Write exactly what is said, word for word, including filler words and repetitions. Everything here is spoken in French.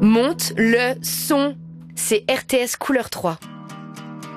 Monte le son. C'est R T S couleur trois.